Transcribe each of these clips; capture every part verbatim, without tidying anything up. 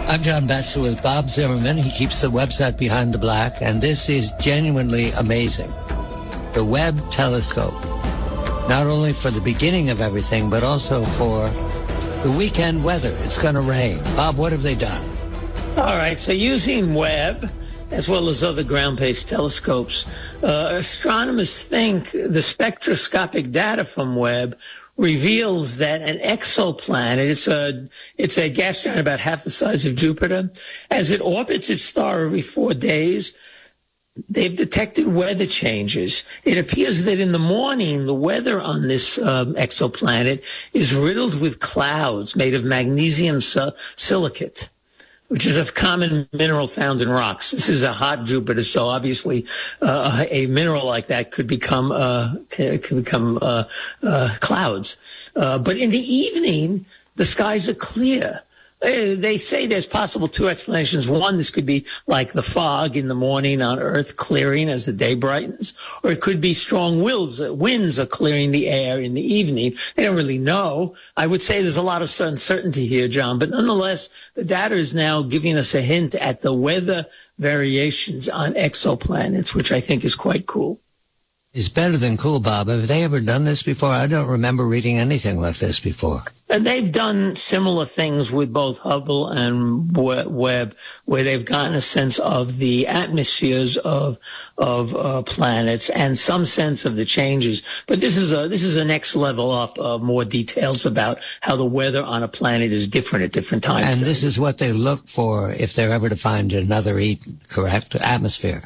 I'm John Batchelor with Bob Zimmerman. He keeps the website Behind the Black, and this is genuinely amazing. The Webb telescope, not only for the beginning of everything, but also for the weekend weather. It's going to rain. Bob, what have they done? All right, so using Webb, as well as other ground-based telescopes, uh, astronomers think the spectroscopic data from Webb reveals that an exoplanet, it's a it's a gas giant about half the size of Jupiter, as it orbits its star every four days, they've detected weather changes. It appears that in the morning, the weather on this um, exoplanet is riddled with clouds made of magnesium si- silicate, which is a common mineral found in rocks. This is a hot Jupiter, so obviously uh, a mineral like that could become uh, could become uh, uh, clouds. Uh, but in the evening, the skies are clear. They, they say there's possible two explanations. One, this could be like the fog in the morning on Earth clearing as the day brightens, or it could be strong winds, winds are clearing the air in the evening. They don't really know. I would say there's a lot of uncertainty here, John, but nonetheless, the data is now giving us a hint at the weather variations on exoplanets, which I think is quite cool. It's better than cool, Bob. Have they ever done this before? I don't remember reading anything like this before. And they've done similar things with both Hubble and Webb, where they've gotten a sense of the atmospheres of of uh, planets and some sense of the changes. But this is a this is a next level up, uh, more details about how the weather on a planet is different at different times. And this is what they look for if they're ever to find another Eden, correct? Atmosphere.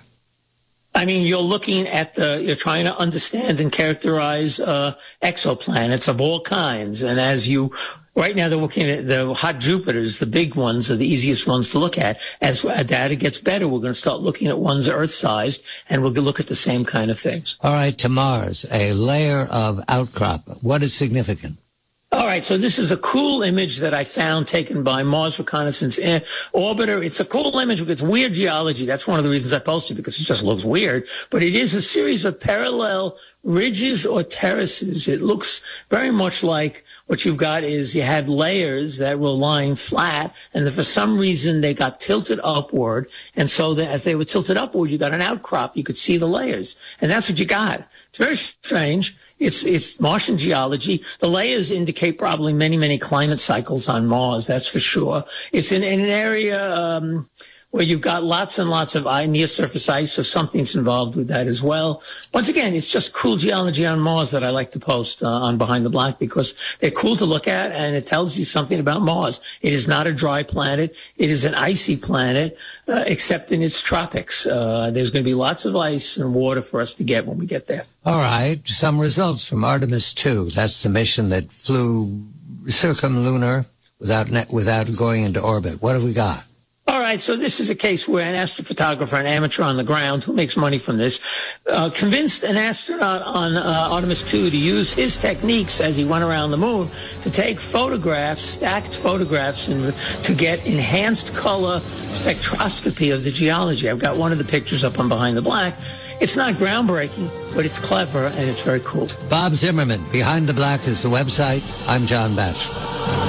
I mean, you're looking at the, you're trying to understand and characterize uh, exoplanets of all kinds. And as you, right now they're looking at the hot Jupiters, the big ones are the easiest ones to look at. As our data gets better, we're going to start looking at ones Earth-sized, and we'll look at the same kind of things. All right, to Mars, a layer of outcrop. What is significant? All right, so this is a cool image that I found taken by Mars Reconnaissance Orbiter. It's a cool image because it's weird geology. That's one of the reasons I posted, because it just looks weird. But it is a series of parallel ridges or terraces. It looks very much like what you've got is you had layers that were lying flat, and for some reason they got tilted upward. And so that as they were tilted upward, you got an outcrop. You could see the layers. And that's what you got. It's very strange. It's it's Martian geology. The layers indicate probably many, many climate cycles on Mars, that's for sure. It's in, in an area um, where you've got lots and lots of near-surface ice, so something's involved with that as well. Once again, it's just cool geology on Mars that I like to post uh, on Behind the Black because they're cool to look at, and it tells you something about Mars. It is not a dry planet. It is an icy planet, uh, except in its tropics. Uh, there's going to be lots of ice and water for us to get when we get there. All right, some results from Artemis two. That's the mission that flew circumlunar without net, without going into orbit. What have we got? All right, so this is a case where an astrophotographer, an amateur on the ground who makes money from this, uh, convinced an astronaut on uh, Artemis two to use his techniques as he went around the moon to take photographs, stacked photographs, and to get enhanced color spectroscopy of the geology. I've got one of the pictures up on Behind the Black. It's not groundbreaking, but it's clever, and it's very cool. Bob Zimmerman, Behind the Black is the website. I'm John Batchelor.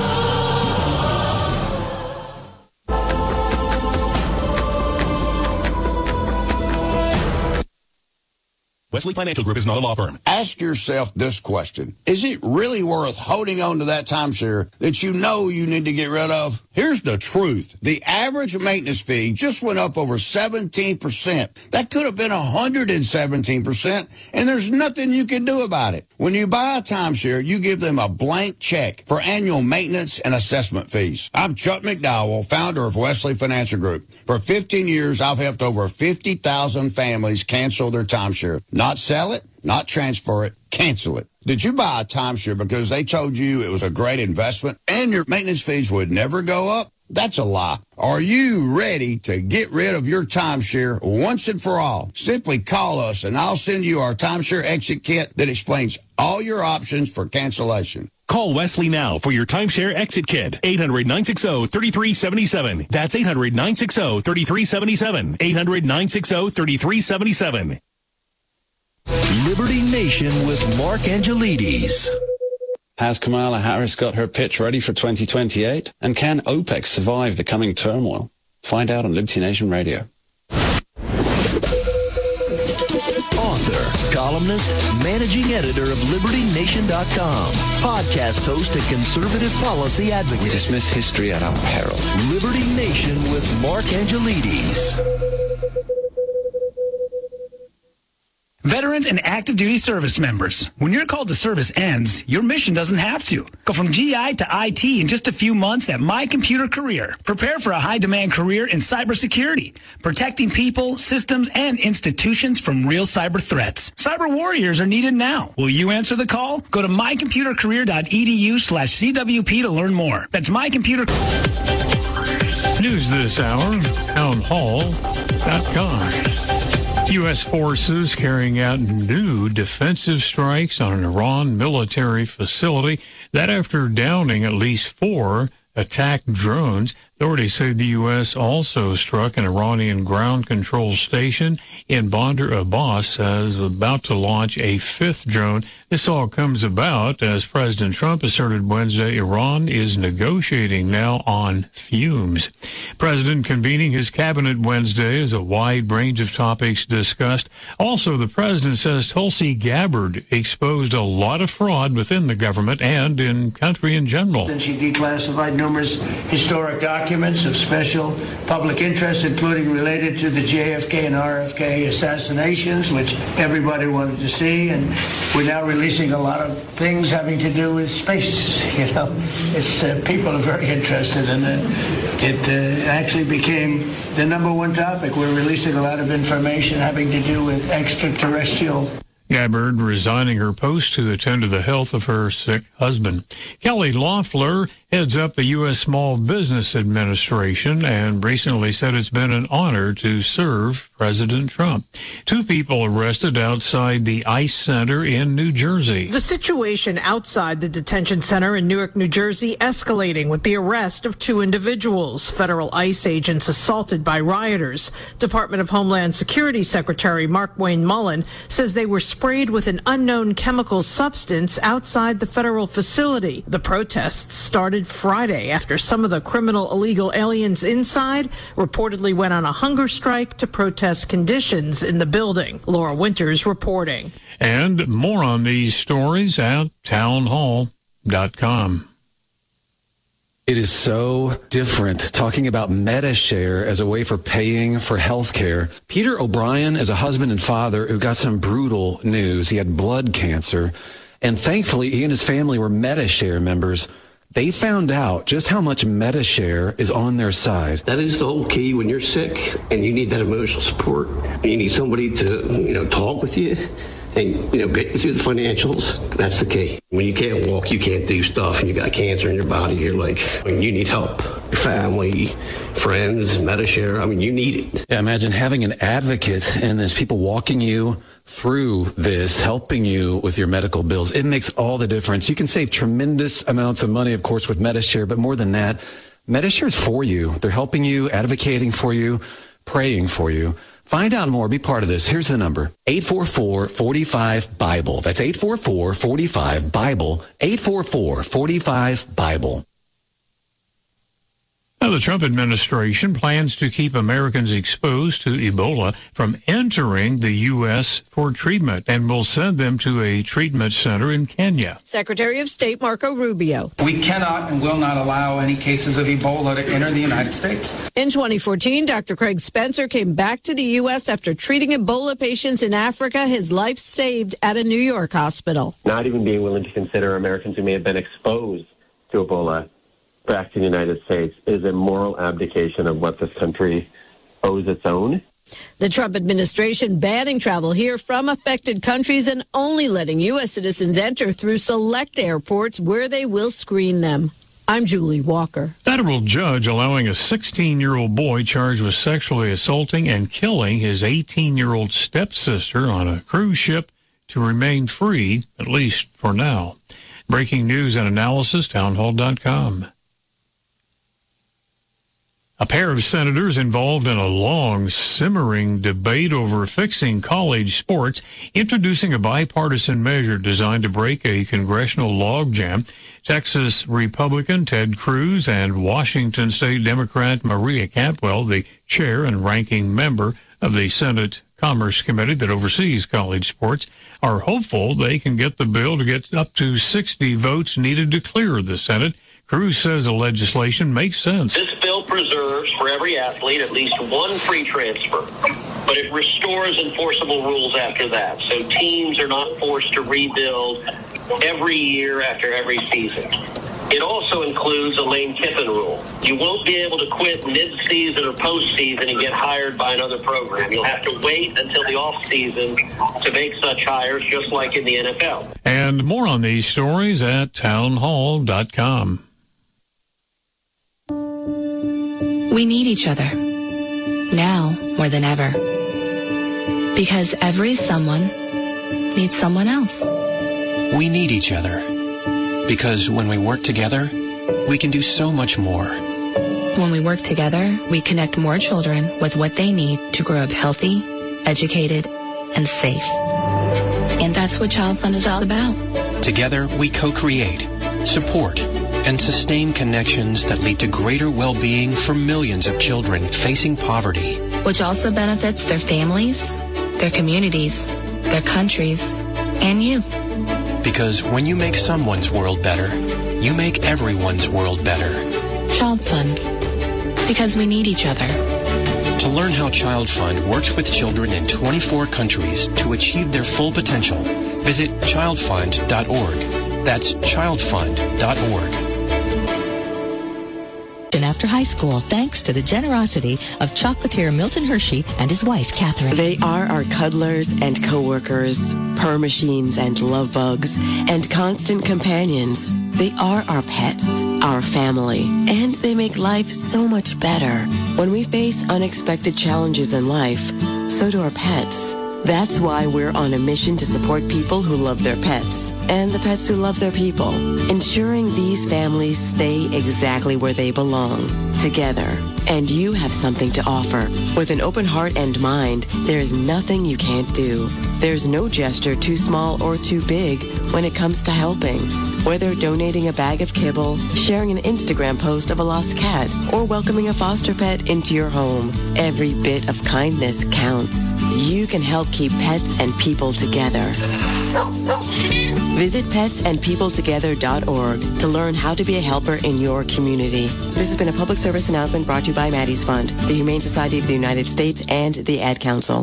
Wesley Financial Group is not a law firm. Ask yourself this question. Is it really worth holding on to that timeshare that you know you need to get rid of? Here's the truth. The average maintenance fee just went up over seventeen percent. That could have been one hundred seventeen percent, and there's nothing you can do about it. When you buy a timeshare, you give them a blank check for annual maintenance and assessment fees. I'm Chuck McDowell, founder of Wesley Financial Group. For fifteen years, I've helped over fifty thousand families cancel their timeshare. Not sell it, not transfer it, cancel it. Did you buy a timeshare because they told you it was a great investment and your maintenance fees would never go up? That's a lie. Are you ready to get rid of your timeshare once and for all? Simply call us and I'll send you our timeshare exit kit that explains all your options for cancellation. Call Wesley now for your timeshare exit kit. eight hundred, nine six zero, three three seven seven. That's eight hundred, nine six zero, three three seven seven. eight hundred, nine six zero, three three seven seven. Liberty Nation with Mark Angelides. Has Kamala Harris got her pitch ready for twenty twenty-eight? And can OPEC survive the coming turmoil? Find out on Liberty Nation Radio. Author, columnist, managing editor of Liberty Nation dot com, podcast host and conservative policy advocate. We dismiss history at our peril. Liberty Nation with Mark Angelides. Veterans and active duty service members, when your call to service ends, your mission doesn't have to. Go from G I to I T in just a few months at My Computer Career. Prepare for a high-demand career in cybersecurity, protecting people, systems, and institutions from real cyber threats. Cyber warriors are needed now. Will you answer the call? Go to my computer career dot e d u slash C W P to learn more. That's My Computer. News this hour, town hall dot com. U S forces carrying out new defensive strikes on an Iran military facility. That after downing at least four attack drones. Authorities say the U S also struck an Iranian ground control station in Bandar Abbas as about to launch a fifth drone. This all comes about as President Trump asserted Wednesday Iran is negotiating now on fumes. President convening his cabinet Wednesday as a wide range of topics discussed. Also, the president says Tulsi Gabbard exposed a lot of fraud within the government and in country in general. And she declassified numerous historic documents of special public interest, including related to the J F K and R F K assassinations, which everybody wanted to see. And we're now releasing a lot of things having to do with space. You know, it's uh, people are very interested in it. It uh, actually became the number one topic. We're releasing a lot of information having to do with extraterrestrial. Gabbard resigning her post to attend to the health of her sick husband. Kelly Loeffler heads up the U S Small Business Administration and recently said it's been an honor to serve President Trump. Two people arrested outside the ICE Center in New Jersey. The situation outside the detention center in Newark, New Jersey, escalating with the arrest of two individuals. Federal ICE agents assaulted by rioters. Department of Homeland Security Secretary Mark Wayne Mullen says they were sprayed with an unknown chemical substance outside the federal facility. The protests started Friday after some of the criminal illegal aliens inside reportedly went on a hunger strike to protest conditions in the building. Laura Winters reporting. And more on these stories at town hall dot com. It is so different talking about MediShare as a way for paying for health care. Peter O'Brien is a husband and father who got some brutal news. He had blood cancer, and thankfully he and his family were MediShare members. They found out just how much MediShare is on their side. That is the whole key when you're sick and you need that emotional support. You need somebody to, you know, talk with you and, you know, get you through the financials. That's the key. When you can't walk, you can't do stuff, and you got cancer in your body, you're like, I mean, you need help. Your family, friends, MediShare, I mean, you need it. Yeah, imagine having an advocate and there's people walking you through this, helping you with your medical bills. It makes all the difference. You can save tremendous amounts of money, of course, with MediShare, but more than that, MediShare is for you. They're helping you, advocating for you, praying for you. Find out more. Be part of this. Here's the number. eight four four, four five, BIBLE. That's eight four four, four five, BIBLE. eight four four, four five, BIBLE. Now, the Trump administration plans to keep Americans exposed to Ebola from entering the U S for treatment and will send them to a treatment center in Kenya. Secretary of State Marco Rubio. We cannot and will not allow any cases of Ebola to enter the United States. In twenty fourteen, Doctor Craig Spencer came back to the U S after treating Ebola patients in Africa. His life saved at a New York hospital. Not even being willing to consider Americans who may have been exposed to Ebola back to the United States is a moral abdication of what this country owes its own. The Trump administration banning travel here from affected countries and only letting U S citizens enter through select airports where they will screen them. I'm Julie Walker. Federal judge allowing a sixteen-year-old boy charged with sexually assaulting and killing his eighteen-year-old stepsister on a cruise ship to remain free, at least for now. Breaking news and analysis, town hall dot com. A pair of senators involved in a long, simmering debate over fixing college sports, introducing a bipartisan measure designed to break a congressional logjam. Texas Republican Ted Cruz and Washington State Democrat Maria Cantwell, the chair and ranking member of the Senate Commerce Committee that oversees college sports, are hopeful they can get the bill to get up to sixty votes needed to clear the Senate. Cruz says the legislation makes sense. This bill preserves for every athlete at least one free transfer, but it restores enforceable rules after that. So teams are not forced to rebuild every year after every season. It also includes a Lane Kiffin rule. You won't be able to quit mid-season or postseason and get hired by another program. You'll have to wait until the off-season to make such hires, just like in the N F L. And more on these stories at townhall dot com. We need each other, now more than ever, because every someone needs someone else. We need each other, because when we work together, we can do so much more. When we work together, we connect more children with what they need to grow up healthy, educated, and safe. And that's what Child Fund is all about. Together, we co-create, support, and sustain connections that lead to greater well-being for millions of children facing poverty. Which also benefits their families, their communities, their countries, and you. Because when you make someone's world better, you make everyone's world better. Child Fund. Because we need each other. To learn how Child Fund works with children in twenty-four countries to achieve their full potential, visit child fund dot org. That's child fund dot org. After high school, thanks to the generosity of chocolatier Milton Hershey and his wife, Catherine. They are our cuddlers and co-workers, purr machines and love bugs, and constant companions. They are our pets, our family, and they make life so much better. When we face unexpected challenges in life, so do our pets. That's why we're on a mission to support people who love their pets and the pets who love their people, ensuring these families stay exactly where they belong, together. And you have something to offer. With an open heart and mind, there is nothing you can't do. There's no gesture too small or too big when it comes to helping. Whether donating a bag of kibble, sharing an Instagram post of a lost cat, or welcoming a foster pet into your home, every bit of kindness counts. You can help keep pets and people together. Visit pets and people together dot org to learn how to be a helper in your community. This has been a public service announcement brought to you by Maddie's Fund, the Humane Society of the United States, and the Ad Council.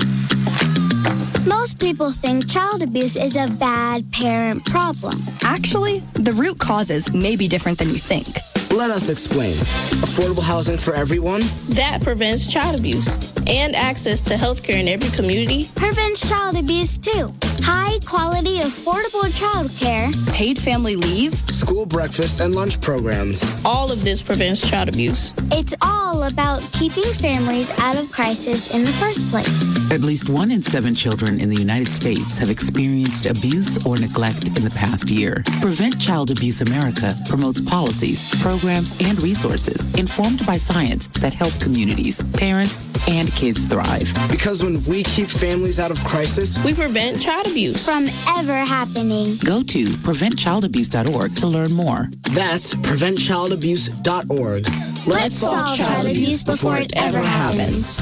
Most people think child abuse is a bad parent problem. Actually, the root causes may be different than you think. Let us explain. Affordable housing for everyone. That prevents child abuse. And access to health care in every community. Prevents child abuse, too. High quality, affordable child care. Paid family leave. School breakfast and lunch programs. All of this prevents child abuse. It's all about keeping families out of crisis in the first place. At least one in seven children in the United States have experienced abuse or neglect in the past year. Prevent Child Abuse America promotes policies, programs, and resources informed by science that help communities, parents, and kids thrive. Because when we keep families out of crisis, we prevent child abuse from ever happening. Go to prevent child abuse dot org to learn more. That's prevent child abuse dot org. Let's, Let's solve child abuse before it ever happens.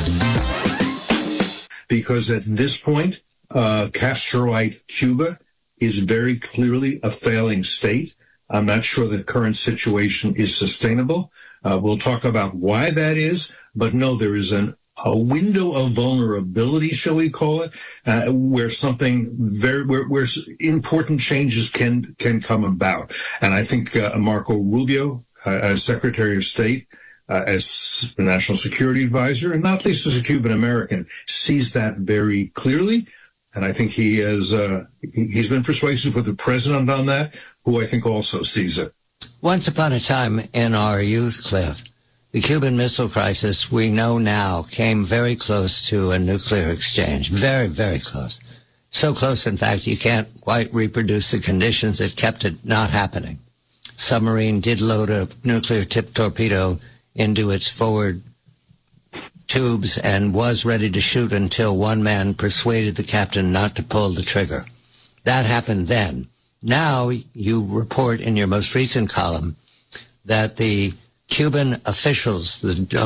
Because at this point, uh, Castroite Cuba is very clearly a failing state. I'm not sure the current situation is sustainable. Uh, we'll talk about why that is, but no, there is an, a window of vulnerability, shall we call it, uh, where something very, where, where important changes can, can come about. And I think uh, Marco Rubio, uh, as Secretary of State, uh, as National Security Advisor, and not least as a Cuban American, sees that very clearly. And I think he has, uh, he's been persuasive with the president on that, who I think also sees it. Once upon a time in our youth, Cliff, the Cuban Missile Crisis, we know now, came very close to a nuclear exchange. Very, very close. So close, in fact, you can't quite reproduce the conditions that kept it not happening. Submarine did load a nuclear-tipped torpedo into its forward tubes and was ready to shoot until one man persuaded the captain not to pull the trigger. That happened then. Now you report in your most recent column that the Cuban officials, the